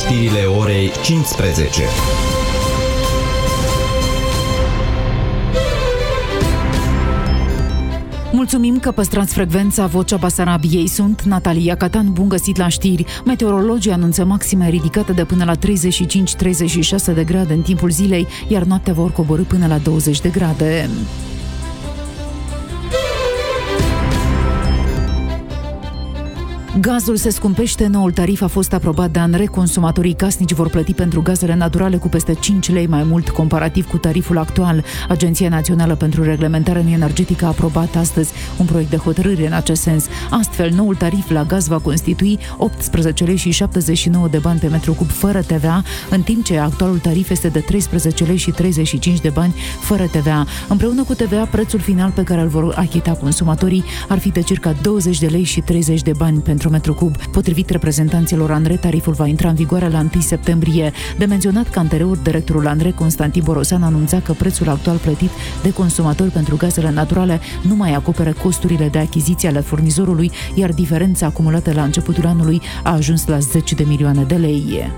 știrile orei 15. Mulțumim că păstrați frecvența Vocea Basarabiei. Sunt Natalia Catan, bun găsit la știri. Meteorologii anunță maxime ridicate de până la 35-36 de grade în timpul zilei, iar noaptea vor coborî până la 20 de grade. Gazul se scumpește, noul tarif a fost aprobat de ANRE. Consumatorii casnici vor plăti pentru gazele naturale cu peste 5 lei mai mult comparativ cu tariful actual. Agenția Națională pentru Reglementare Energetică a aprobat astăzi un proiect de hotărâre în acest sens. Astfel, noul tarif la gaz va constitui 18 lei și 79 de bani pe metru cub fără TVA, în timp ce actualul tarif este de 13 lei și 35 de bani fără TVA. Împreună cu TVA, prețul final pe care îl vor achita consumatorii ar fi de circa 20 de lei și 30 de bani pentru metru cub. Potrivit reprezentanților ANRE, tariful va intra în vigoare la 1 septembrie. De menționat că anterior, directorul ANRE, Constantin Borosan, anunța că prețul actual plătit de consumatori pentru gazele naturale nu mai acoperă costurile de achiziție ale furnizorului, iar diferența acumulată la începutul anului a ajuns la 10 de milioane de lei.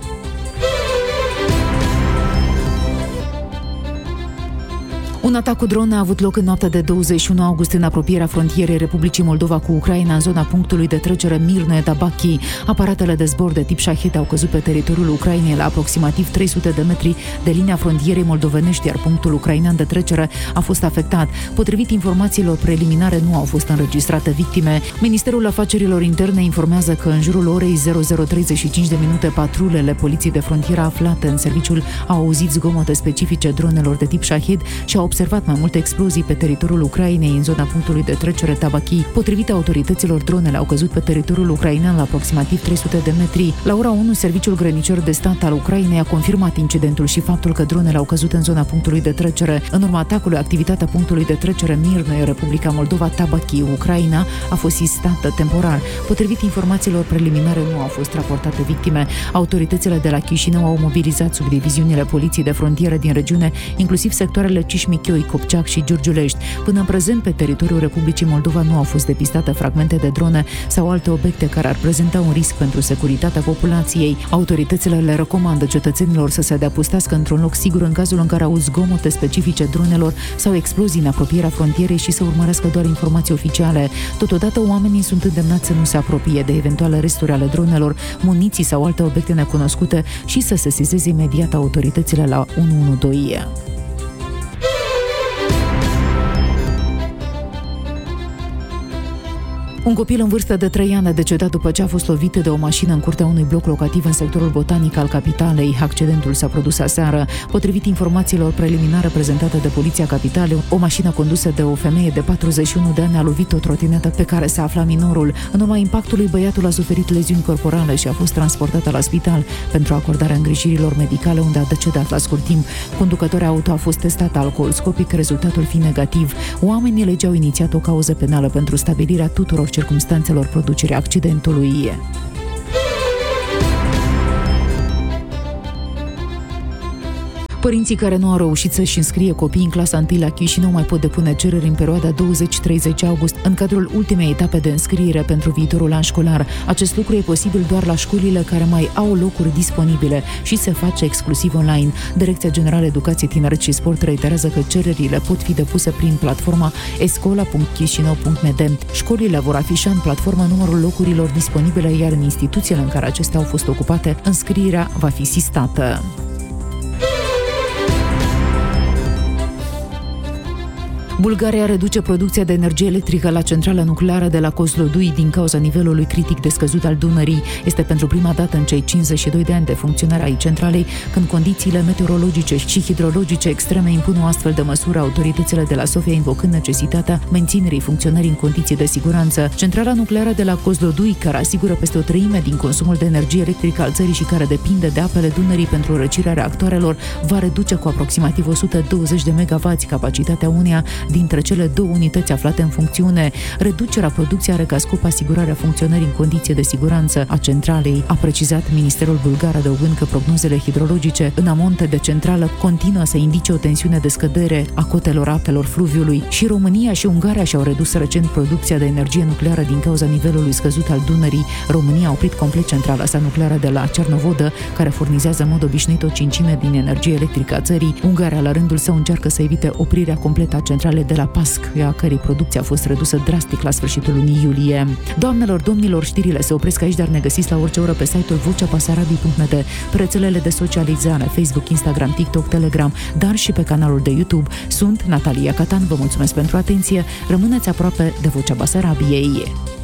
Un atac cu drone a avut loc în noaptea de 21 august în apropierea frontierei Republicii Moldova cu Ucraina, în zona punctului de trecere Mirnoe-Tabachii. Aparatele de zbor de tip Shahed au căzut pe teritoriul Ucrainei la aproximativ 300 de metri de linia frontierei moldovenești, iar punctul ucrainean de trecere a fost afectat. Potrivit informațiilor preliminare, nu au fost înregistrate victime. Ministerul Afacerilor Interne informează că în jurul orei 00:35 de minute, patrulele poliției de frontieră aflate în serviciul au auzit zgomote specifice dronelor de tip Shahed și au observat mai multe explozii pe teritoriul Ucrainei în zona punctului de trecere Tabachii. Potrivit autorităților, dronele au căzut pe teritoriul ucrainean la aproximativ 300 de metri. La ora 1, Serviciul Grănicor de Stat al Ucrainei a confirmat incidentul și faptul că dronele au căzut în zona punctului de trecere. În urma atacului, activitatea punctului de trecere Mirnoe, Republica Moldova, Tabachii, Ucraina, a fost sistată temporar. Potrivit informațiilor preliminare, nu au fost raportate victime. Autoritățile de la Chișinău au mobilizat subdiviziunile poliției de frontieră din regiune, inclusiv sectoarele Cișmichioi, Copceac și Giurgiulești. Până în prezent, pe teritoriul Republicii Moldova nu au fost depistate fragmente de drone sau alte obiecte care ar prezenta un risc pentru securitatea populației. Autoritățile le recomandă cetățenilor să se adăpostească într-un loc sigur în cazul în care au zgomote specifice dronelor sau explozii în apropierea frontierei și să urmărească doar informații oficiale. Totodată, oamenii sunt îndemnați să nu se apropie de eventuale resturi ale dronelor, muniții sau alte obiecte necunoscute și să sesizeze imediat autoritățile la 112. Un copil în vârstă de 3 ani a decedat după ce a fost lovit de o mașină în curtea unui bloc locativ în sectorul botanic al capitalei. Accidentul s-a produs aseară. Potrivit informațiilor preliminare prezentate de Poliția Capitalei, o mașină condusă de o femeie de 41 de ani a lovit o trotinetă pe care se afla minorul. În urma impactului, băiatul a suferit leziuni corporale și a fost transportat la spital pentru acordarea îngrijirilor medicale, unde a decedat la scurt timp. Conducătorul auto a fost testat alcool-scopic, rezultatul fiind negativ. Oamenii legii au inițiat o cauză penală pentru stabilirea tuturor circumstanțelor producerii accidentului. Părinții care nu au reușit să-și înscrie copiii în clasa 1 la Chișinău mai pot depune cereri în perioada 20-30 august, în cadrul ultimei etape de înscriere pentru viitorul an școlar. Acest lucru e posibil doar la școlile care mai au locuri disponibile și se face exclusiv online. Direcția Generală Educație, Tineret și Sport reiterează că cererile pot fi depuse prin platforma escola.chișinău.md. Școlile vor afișa în platformă numărul locurilor disponibile, iar în instituțiile în care acestea au fost ocupate, înscrierea va fi sistată. Bulgaria reduce producția de energie electrică la centrala nucleară de la Kozlodui din cauza nivelului critic de scăzut al Dunării. Este pentru prima dată în cei 52 de ani de funcționare ai centralei când condițiile meteorologice și hidrologice extreme impun o astfel de măsură, autoritățile de la Sofia invocând necesitatea menținerii funcționării în condiții de siguranță. Centrala nucleară de la Kozlodui, care asigură peste o treime din consumul de energie electrică al țării și care depinde de apele Dunării pentru răcirea reactoarelor, va reduce cu aproximativ 120 de megawatts capacitatea uneia dintre cele două unități aflate în funcțiune. Reducerea producției are ca scop asigurarea funcționării în condiții de siguranță a centralei, a precizat Ministerul bulgar, adăugând că prognozele hidrologice în amonte de centrală continuă să indice o tensiune de scădere a cotelor apelor fluviului. Și România și Ungaria și-au redus recent producția de energie nucleară din cauza nivelului scăzut al Dunării. România a oprit complet centrala sa nucleară de la Cernovodă, care furnizează în mod obișnuit o cincime din energie electrică a țării. Ungaria, la rândul său, încearcă să evite oprirea completă a centralei de la Pasc, a cărei producție a fost redusă drastic la sfârșitul lunii iulie. Doamnelor, domnilor, știrile se opresc aici, dar ne găsiți la orice oră pe site-ul voceabasarabiei.net, pe rețelele de socializare, Facebook, Instagram, TikTok, Telegram, dar și pe canalul de YouTube. Sunt Natalia Catan, vă mulțumesc pentru atenție, rămâneți aproape de Vocea Basarabiei.